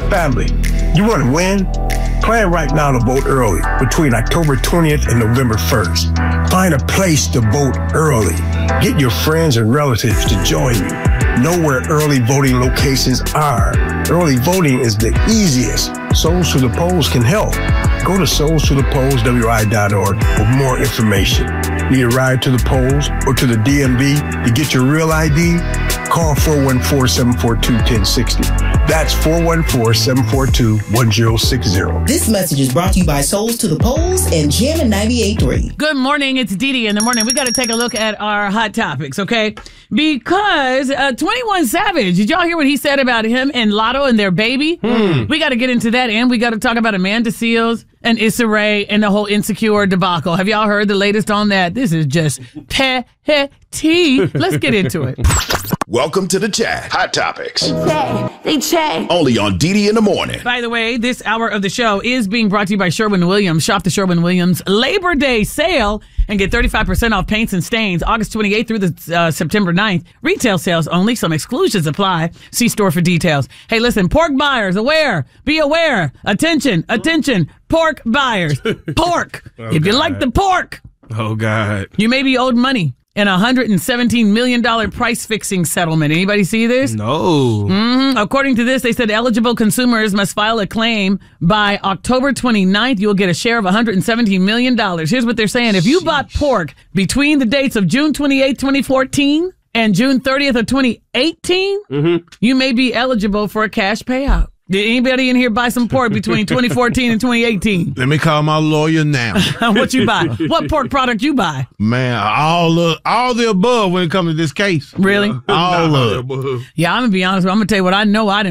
Family, you want to win? Plan right now to vote early between October 20th and November 1st. Find a place to vote early. Get your friends and relatives to join you. Know where early voting locations are. Early voting is the easiest. Souls to the Polls can help. Go to soulstothepollswi.org for more information. Need a ride to the polls or to the DMV to get your real ID? Call 414-742-1060. That's 414-742-1060. This message is brought to you by Souls to the Polls and Jammin' 98.3. Good morning. It's Dee Dee in the morning. We got to take a look at our hot topics, okay? Because 21 Savage, did y'all hear what he said about him and Lotto and their baby? We got to get into that, and we got to talk about Amanda Seales and Issa Rae and the whole Insecure debacle. Have y'all heard the latest on that? This is just petty. Let's get into it. Welcome to the chat. Hot Topics. They check. Only on Dee in the morning. By the way, this hour of the show is being brought to you by Sherwin-Williams. Shop the Sherwin-Williams Labor Day sale and get 35% off paints and stains August 28th through the September 9th. Retail sales only. Some exclusions apply. See store for details. Hey, listen, pork buyers, aware. Be aware. Attention. Pork buyers. Pork. If you like the pork. Oh, God. You may be owed money in a $117 million price-fixing settlement. Anybody see this? No. According to this, they said eligible consumers must file a claim by October 29th. You'll get a share of $117 million. Here's what they're saying. If you bought pork between the dates of June 28, 2014 and June 30th of 2018, you may be eligible for a cash payout. Did anybody in here buy some pork between 2014 and 2018? Let me call my lawyer now. What you buy? What pork product you buy? Man, all the above when it comes to this case. Really? All of it. Yeah, I'm going to be honest. I'm going to tell you what I know I didn't